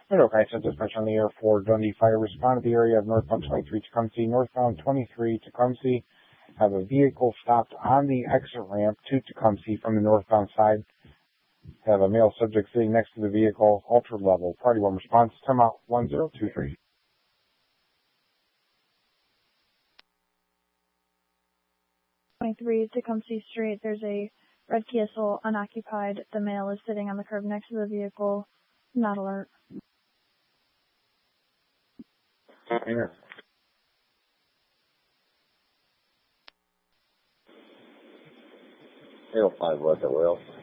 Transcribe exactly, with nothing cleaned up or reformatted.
Okay, so dispatch on the air for Dundee Fire. Respond to the area of northbound twenty-three Tecumseh, northbound twenty-three Tecumseh. Have a vehicle stopped on the exit ramp to Tecumseh from the northbound side. Have a male subject sitting next to the vehicle, ultra level. Party one response, time out one zero two three. twenty-three Tecumseh Street, there's a red Kia Soul unoccupied. The male is sitting on the curb next to the vehicle. Not alert. Here. eight oh five, what the wheel?